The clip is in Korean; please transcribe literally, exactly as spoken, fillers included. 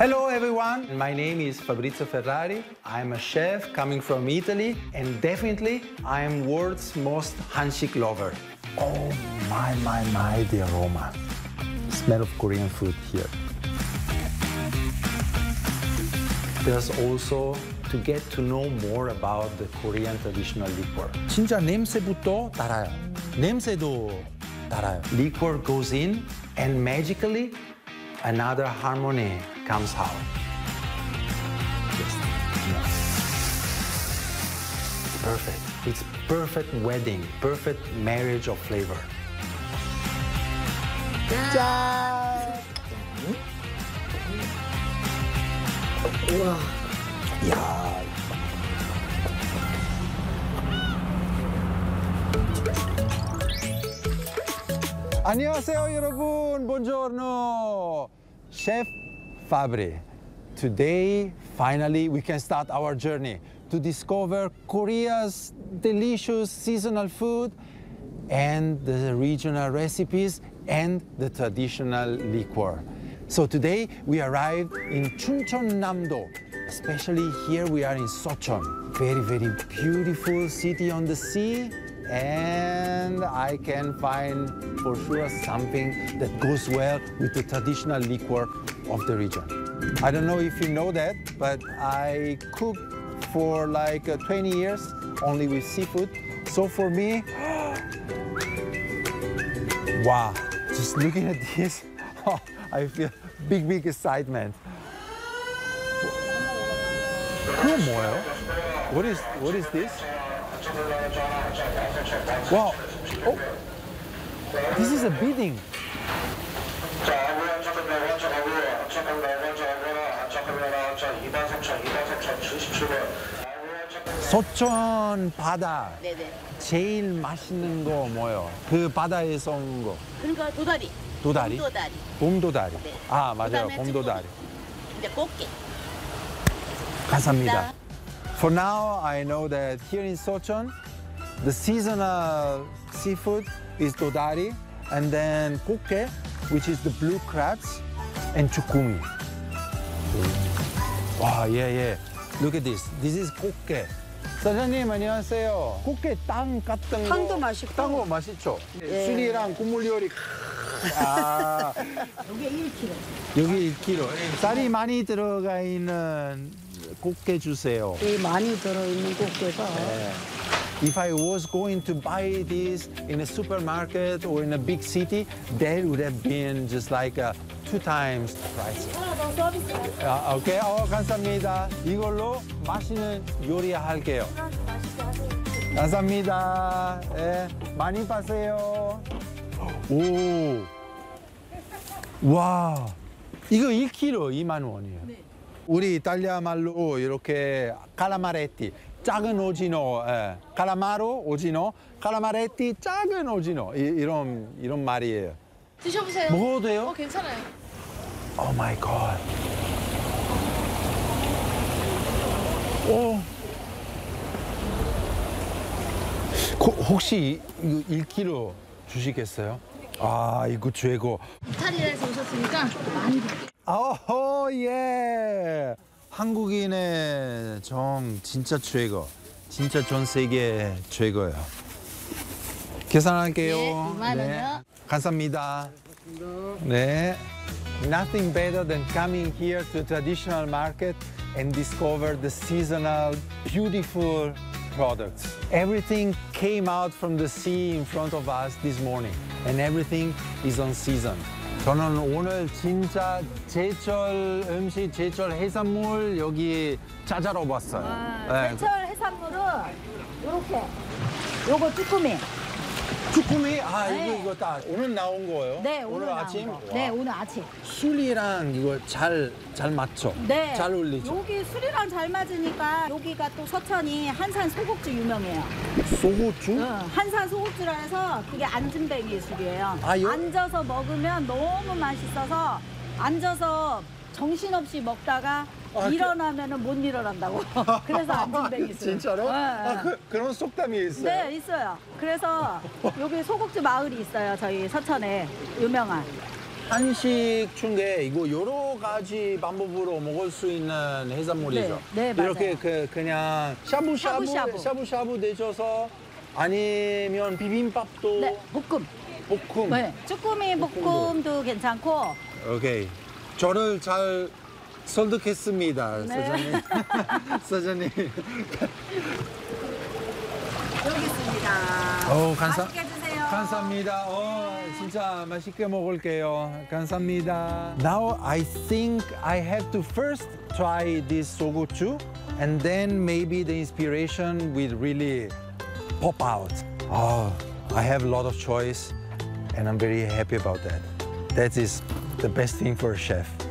Hello everyone, my name is Fabrizio Ferrari. I'm a chef coming from Italy and definitely I am world's most Hanshik lover. Oh my, my, my, the aroma. Smell of Korean food here. There's also to get to know more about the Korean traditional liquor. 진짜 냄새부터 달아요. 냄새도 달아요. Liquor goes in and magically another harmony comes out. Just, yeah. Perfect. It's perfect wedding, perfect marriage of flavor. 짠! 우와. 이야. 안녕하세요, 여러분. Buongiorno. Chef Fabri. Today, finally, we can start our journey to discover Korea's delicious seasonal food and the regional recipes and the traditional liquor. So today, we arrived in Chuncheon-namdo. Especially here, we are in Socheon. Very, very beautiful city on the sea. And I can find for sure something that goes well with the traditional liquor of the region. I don't know if you know that, but I cooked for like uh, twenty years only with seafood. So for me, wow, just looking at this, oh, I feel big, big excitement. 그거 뭐예요? What is, what is this? Wow. Oh. This is a bidding. 소천 바다. 네네. 제일 맛있는 거 뭐예요? 그 바다에서 온 거. 그러니까 도다리. 도다리? 봄도다리. 봄도다리. 네. 아, 맞아요. 그다음에 봄도다리. 이제 꽃게. 감사합니다. For now, I know that here in Socheon, the seasonal seafood is dodari, and then kokge, which is the blue crabs, and chukumi. Wow, yeah, yeah. Look at this. This is kokge. 사장님, 안녕하세요. kokge 땅 같은 거. 땅도 맛있고. 땅도 맛있죠? 예. 술이랑 국물 요리. 아, 이게 일 킬로그램. 여기 일 킬로그램. 쌀이 많이 들어가 있는 꽃게 주세요. 이 많이 들어있는 꽃게가 If I was going to buy this in a supermarket or in a big city, that would have been just like uh, two times the price. 아, 오케이, 어, 감사합니다. 이걸로 맛있는 요리 할게요. 감사합니다. 예, 많이 파세요. 오, 와, 이거 일 킬로그램 이만 원이에요. 네. 우리 이탈리아 말로 이렇게 칼라마레티, 작은 오징어, 예. 칼라마로 오징어, 칼라마레티 작은 오징어 이, 이런 이런 말이에요. 드셔보세요. 먹어도 돼요? 어, 괜찮아요. 오 마이 갓. 오. 고, 혹시 이거 일 킬로그램 주시겠어요? 아, 이거 최고. 이탈리아에서 오셨으니까 많이 드릴게요. 오, 예. 한국인의 정 진짜 최고. 진짜 전 세계 최고예요. 계산할게요. 네, 이만 원이요. 감사합니다. 네. Nothing better than coming here to a traditional market and discover the seasonal, beautiful products. Everything came out from the sea in front of us this morning, and everything is on season. 저는 오늘 진짜 제철 음식, 제철 해산물 여기 찾아러 왔어요. 아, 제철 해산물은 요렇게 요거 쭈꾸미. 쭈꾸미? 아, 네. 이거, 이거 다 오늘 나온 거예요? 네, 오늘, 오늘 나온 아침? 거. 와. 네, 오늘 아침. 술이랑 이거 잘, 잘 맞죠? 네. 잘 어울리죠? 여기 술이랑 잘 맞으니까 여기가 또 서천이 한산 소국주 유명해요. 소고추? 응, 한산 소국주라 해서 그게 앉은뱅이 술이에요. 아, 요- 앉아서 먹으면 너무 맛있어서 앉아서 정신없이 먹다가 아, 그- 일어나면은 못 일어난다고. 그래서 앉은뱅이 술. 진짜로? 네. 아, 그, 그런 속담이 있어요? 네, 있어요. 그래서 여기 소국주 마을이 있어요. 저희 서천에 유명한. 한식 중에 이거 여러 가지 방법으로 먹을 수 있는 해산물이죠. 네, 네, 맞아요. 이렇게 그 그냥 샤브샤브 샤브샤브. 샤브샤브 데쳐서 아니면 비빔밥도 네, 볶음. 볶음. 네, 쭈꾸미 볶음도 괜찮고. 오케이. 저를 잘 설득했습니다, 네. 사장님. 사장님. 여기 있습니다. 오, 감사. 맛있게 드세요. 감사합니다. 어, 진짜 맛있게 먹을게요. 감사합니다. Now I think I have to first try this sogochu and then maybe the inspiration will really pop out. Oh, I have a lot of choice and I'm very happy about that. That is the best thing for a chef.